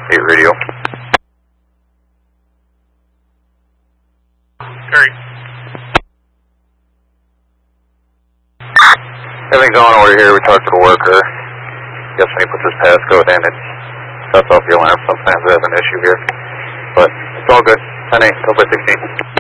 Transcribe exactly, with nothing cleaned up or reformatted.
eight radio. Terry. Everything's on over here. We talked to the worker. Guess when he puts his passcode in, it shuts off the alarm. Sometimes we have an issue here. But it's all good. ten eight, till by sixteen.